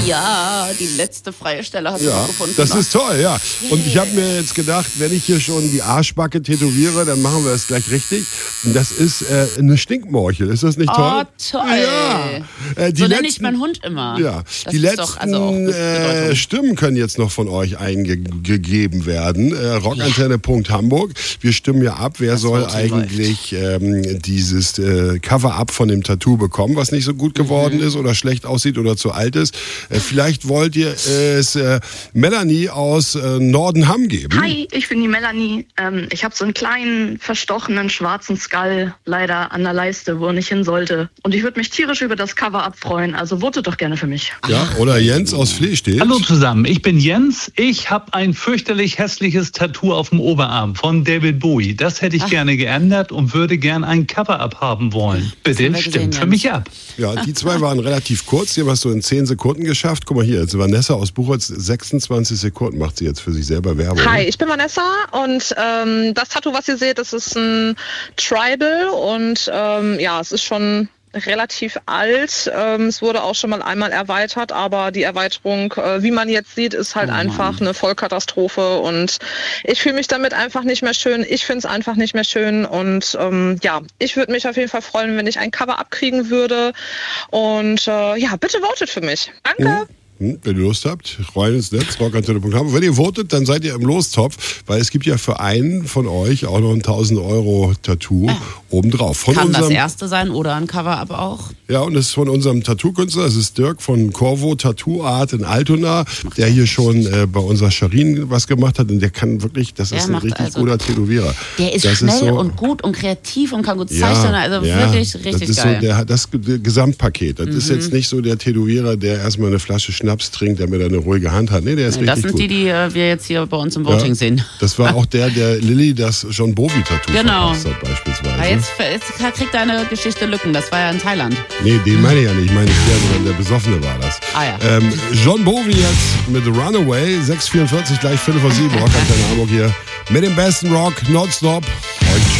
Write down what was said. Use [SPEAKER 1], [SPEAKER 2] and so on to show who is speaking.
[SPEAKER 1] Ja, die letzte freie Stelle hast du gefunden.
[SPEAKER 2] Das ist toll, ja. Und ich habe mir jetzt gedacht, wenn ich hier schon die Arschbacke tätowiere, dann machen wir es gleich richtig. Und das ist eine Stinkmorchel. Ist das nicht toll?
[SPEAKER 1] Oh, toll.
[SPEAKER 2] Ja.
[SPEAKER 1] So nenne ich meinen Hund immer.
[SPEAKER 2] Ja,
[SPEAKER 1] das
[SPEAKER 2] die
[SPEAKER 1] ist
[SPEAKER 2] letzten
[SPEAKER 1] doch also auch
[SPEAKER 2] Stimmen können jetzt noch von euch eingegeben werden. Rockantenne.hamburg. Wir stimmen ja ab, wer soll eigentlich dieses Cover-Up von dem Tattoo bekommen, was nicht so gut geworden ist oder schlecht aussieht oder zu alt ist. Vielleicht wollt ihr es Melanie aus Nordenham geben.
[SPEAKER 3] Hi, ich bin die Melanie. Ich habe so einen kleinen, verstochenen, schwarzen Skull leider an der Leiste, wo er nicht hin sollte. Und ich würde mich tierisch über das Cover-Up freuen. Also votet doch gerne für mich.
[SPEAKER 2] Ja, oder Jens aus Flehstedt.
[SPEAKER 4] Hallo zusammen, ich bin Jens. Ich habe ein fürchterlich hässliches Tattoo auf dem Oberarm von David Bowie. Das hätte ich gerne geändert und würde gern ein Cover-Up haben wollen. Bitte stimmt für mich ab.
[SPEAKER 2] Ja, die zwei waren relativ kurz. Die haben es so in 10 Sekunden geschafft. Guck mal hier, jetzt Vanessa aus Buchholz, 26 Sekunden macht sie jetzt für sich selber Werbung.
[SPEAKER 5] Hi, ich bin Vanessa und das Tattoo, was ihr seht, das ist ein Tribal und es ist schon relativ alt. Es wurde auch schon mal einmal erweitert, aber die Erweiterung, wie man jetzt sieht, ist halt einfach eine Vollkatastrophe und ich fühle mich damit einfach nicht mehr schön. Ich finde es einfach nicht mehr schön und ich würde mich auf jeden Fall freuen, wenn ich ein Cover abkriegen würde und bitte votet für mich. Danke!
[SPEAKER 2] Wenn ihr Lust habt, rein ins Netz, rockantenne.hamburg. Wenn ihr votet, dann seid ihr im Lostopf, weil es gibt ja für einen von euch auch noch ein 1000 € Tattoo obendrauf.
[SPEAKER 1] Kann das erste sein oder ein Cover-Up auch?
[SPEAKER 2] Ja, und das ist von unserem Tattoo-Künstler, das ist Dirk von Corvo Tattoo Art in Altona, der hier schon bei unserer Sharin was gemacht hat und der kann wirklich, das ist ein richtig guter Tätowierer.
[SPEAKER 1] Der ist schnell und gut und kreativ und kann gut zeichnen, also wirklich richtig
[SPEAKER 2] das ist
[SPEAKER 1] geil.
[SPEAKER 2] So das Gesamtpaket. Das ist jetzt nicht so der Tätowierer, der erstmal eine Flasche Schnaps trinkt, damit er eine ruhige Hand hat. Nee, der ist richtig gut.
[SPEAKER 1] Das sind die wir jetzt hier bei uns im Voting sehen.
[SPEAKER 2] Das war auch der Lilly das John Bowie-Tattoo verpasst hat beispielsweise.
[SPEAKER 1] Ja, jetzt kriegt deine Geschichte Lücken, das war ja in Thailand.
[SPEAKER 2] Nee, den meine ich ja nicht. Ich meine, der Besoffene war das. John Bowie jetzt mit Runaway, 6:44, gleich 5:07, Rockantenne Hamburg hier. Mit dem besten Rock, nonstop.